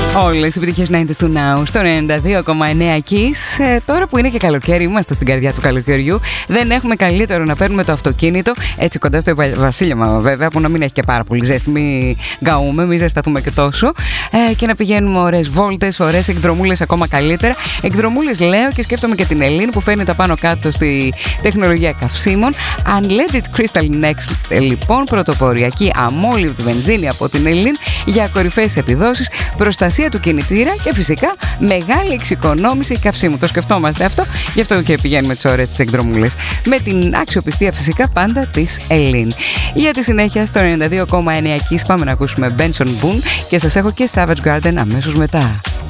Όλες οι επιτυχίες 90's του Now στο 92,9 Kiss. Τώρα που είναι και καλοκαίρι, είμαστε στην καρδιά του καλοκαιριού. Δεν έχουμε καλύτερο να παίρνουμε το αυτοκίνητο έτσι κοντά στο Βασίλεμα, βέβαια, που να μην έχει και πάρα πολύ ζέστη. Μην γκαούμε, μην ζεσταθούμε και τόσο. Και να πηγαίνουμε ωραίες βόλτες, ωραίες εκδρομούλες, ακόμα καλύτερα. Εκδρομούλες λέω και σκέφτομαι και την Ελλήν που φέρνει τα πάνω κάτω στη τεχνολογία καυσίμων. Unleaded Crystal Next, λοιπόν, πρωτοποριακή αμόλυβδη βενζίνη από την Ελλήν για κορυφαίες επιδόσεις, προστασία του κινητήρα και φυσικά μεγάλη εξοικονόμηση καυσίμου. Το σκεφτόμαστε αυτό, γι' αυτό και πηγαίνουμε τις ώρες τις εκδρομούλες. Με την αξιοπιστία φυσικά πάντα της Ελλήν. Για τη συνέχεια στο 92,9 Kiss πάμε να ακούσουμε Benson Boone και σας έχω και Savage Garden αμέσως μετά.